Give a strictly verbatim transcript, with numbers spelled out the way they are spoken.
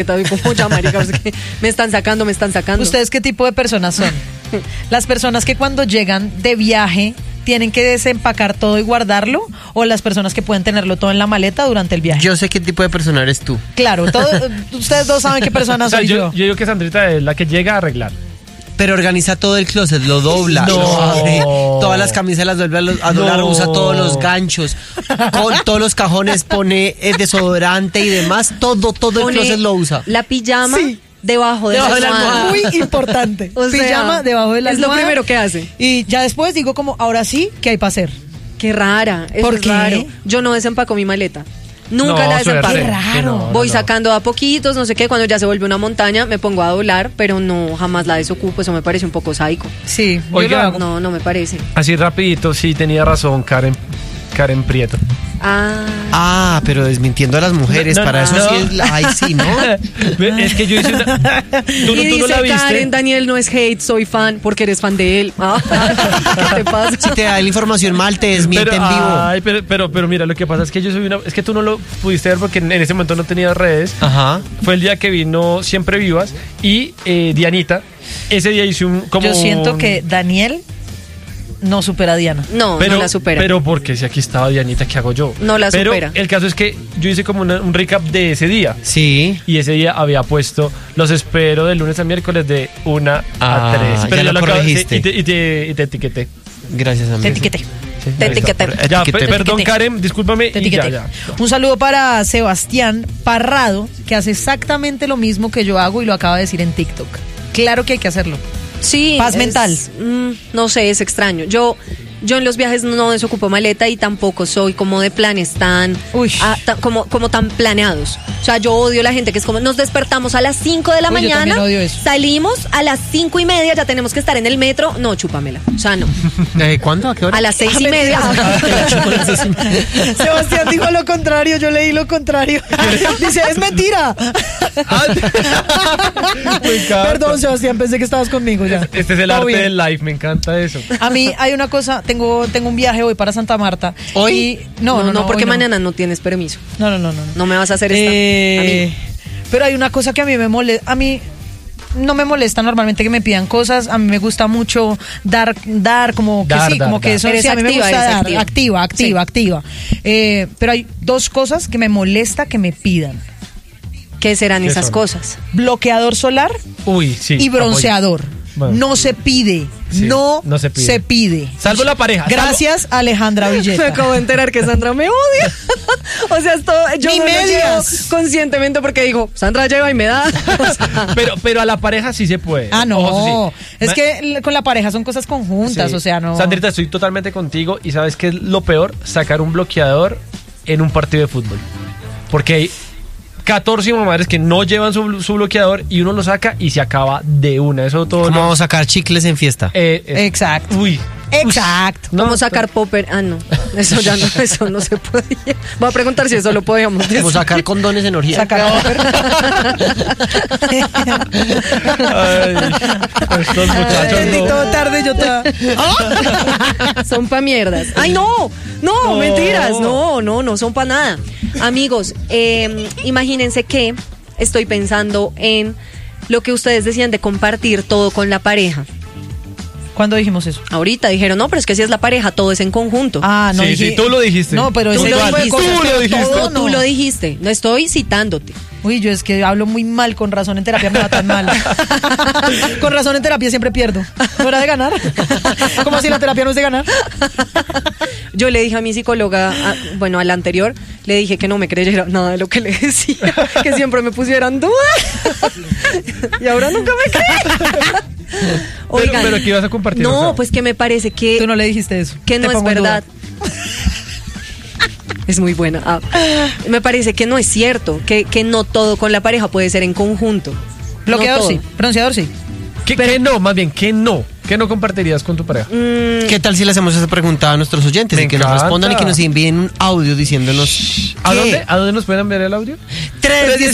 como ya, marica, es que me están sacando, me están sacando. ¿Ustedes qué tipo de personas son? ¿Las personas que cuando llegan de viaje tienen que desempacar todo y guardarlo? ¿O las personas que pueden tenerlo todo en la maleta durante el viaje? Yo sé qué tipo de persona eres tú. Claro, todo, ustedes dos saben qué persona O sea, soy yo, yo. yo digo que Sandrita es la que llega a arreglar. Pero organiza todo el closet, lo dobla, No. lo abre, todas las camisas las vuelve a, los- a doblar, No. usa todos los ganchos, con todos los cajones pone el desodorante y demás, todo, todo el Pone closet lo usa. La pijama Sí. debajo de Debajo la de la almohada. almohada. Muy importante. O sea, Pijama debajo de la es lo almohada. primero que hace. Y ya después digo como, ahora sí, ¿qué hay para hacer? Qué rara, eso ¿Por es qué? raro. Yo no desempaco mi maleta. Nunca No, la desempaco. suerte. Qué raro. Sí, no, no, Voy no. sacando a poquitos, no sé qué, cuando ya se vuelve una montaña me pongo a doblar, pero no, jamás la desocupo, eso me parece un poco sádico. Sí, yo Oiga, lo hago. No, no me parece. Así rapidito, sí, tenía razón Karen, Karen Prieto. Ah, Ah, pero desmintiendo a las mujeres, No, no, para eso no. sí es, la- ay sí, ¿no? Es que yo hice una... ¿Tú, no- y tú no dice la viste? Karen, Daniel no es hate, soy fan, porque eres fan de él. Ah, ¿qué te pasa? Si te da la información mal, te desmiente pero, en vivo. Ay, pero, pero, pero mira, lo que pasa es que yo soy una... Es que tú no lo pudiste ver porque en ese momento no tenía redes. Ajá. Fue el día que vino Siempre Vivas y eh, Dianita. Ese día hice un... Como Yo siento que Daniel no supera a Diana. No, Pero, no la supera. pero porque si aquí estaba Dianita, ¿qué hago yo? No la pero supera. El caso es que yo hice como una- un recap de ese día. Sí. Y ese día había puesto los espero de lunes a miércoles de una Ah, a tres. ya yo lo acabo- corregiste. y, te, y, te, y te etiqueté. Gracias, amigo. Te etiqueté. Sí, Te ahí está. etiqueté. Ya, Etiqueté. pe- perdón, Te etiqueté. Karen, discúlpame. Te y ya, etiqueté. ya. Un saludo para Sebastián Parrado, que hace exactamente lo mismo que yo hago y lo acaba de decir en TikTok. Claro que hay que hacerlo. Sí. Paz es- mental. mm, no sé, es extraño. Yo, yo en los viajes no desocupo maleta y tampoco soy como de planes tan, Uy. ah, tan- como, como tan planeados. O sea, yo odio la gente que es como nos despertamos a las cinco de la Uy, yo mañana, también odio eso. salimos a las cinco y media, ya tenemos que estar en el metro. No, chúpamela. O sea, no. Eh, ¿Cuándo? ¿A qué hora? A las seis Ah, y media. Sebastián dijo lo contrario, yo leí lo contrario. Dice, es mentira. Me encanta. Perdón, Sebastián, pensé que estabas conmigo ya. Este es el Todo arte bien. del live, me encanta eso. A mí hay una cosa, tengo, tengo un viaje hoy para Santa Marta. ¿Hoy? Y- no, no, no, no, porque hoy no. mañana no tienes permiso. No, no, no, no. no. No me vas a hacer esta. Eh, a mí. pero hay una cosa que a mí me molesta. A mí no me molesta normalmente que me pidan cosas. A mí me gusta mucho dar, dar como que Dar, sí, dar, como que dar. eso. Eres Sí, a mí me activa, gusta eres dar. activa. Activa, activa, Sí. activa. Eh, pero hay dos cosas que me molesta que me pidan: ¿Qué serán ¿Qué esas son? cosas? bloqueador solar Uy, sí. y bronceador. Bueno. No se pide. Sí, no, no se pide. se pide. Salvo la pareja. salvo- Gracias, Alejandra Me Villeta. acabo de enterar que Sandra me odia. O sea, esto yo Ni no lo medias. llevo conscientemente porque digo, Sandra lleva y me da. O sea, Pero, pero a la pareja sí se puede. Ah, no. Ojo, sí. Es Ma- que l- con la pareja son cosas conjuntas, Sí. o sea, no. Sandrita, estoy totalmente contigo y ¿sabes qué es lo peor? Sacar un bloqueador en un partido de fútbol. Porque hay catorce madres que no llevan su, su bloqueador y uno lo saca y se acaba de una. Eso todo. ¿Cómo lo- vamos a sacar chicles en fiesta? Eh, eh, Exacto. Uy. Exacto. No, ¿Cómo sacar popper? Ah, no. Eso ya no, eso no se podía. Voy a preguntar si eso lo podíamos decir. Como sacar condones en orgía. Sacar Ay, estos muchachos Entendí no. todo tarde, yo te. Son pa' mierdas. ¡Ay, no! No, No. mentiras. No, no, no son pa' nada. Amigos, eh, imagínense que estoy pensando en lo que ustedes decían de compartir todo con la pareja. ¿Cuándo dijimos eso? Ahorita dijeron, no, pero es que si es la pareja, todo es en conjunto. Ah, no. Sí, dije- sí, tú lo dijiste. No, pero Tú ese lo tipo de dijiste. cosas, Tú lo pero dijiste. todo Tú no. lo dijiste, no estoy citándote. Uy, yo es que hablo muy mal, con razón en terapia me va tan mal. Con razón en terapia siempre pierdo. ¿No era de ganar? ¿Cómo así la terapia no es de ganar? Yo le dije a mi psicóloga, a- bueno, a la anterior, le dije que no me creyera nada de lo que le decía, que siempre me pusieran dudas. Y ahora nunca me cree. Pero, pero ¿qué ibas a compartir? No, O sea, pues que me parece que, Tú no le dijiste eso. que Te no es pongo en duda. verdad. Es muy buena. Ah, me parece que no es cierto, que, que no todo con la pareja puede ser en conjunto. Bloqueador No sí, todo. bronceador sí. ¿Qué, qué no? Más bien, ¿qué no? ¿Qué no compartirías con tu pareja? Mm, ¿Qué tal si le hacemos esa pregunta a nuestros oyentes? Me y que nos encanta. respondan y que nos envíen un audio diciéndonos ¿A qué? dónde, ¿A dónde nos pueden enviar el audio? tres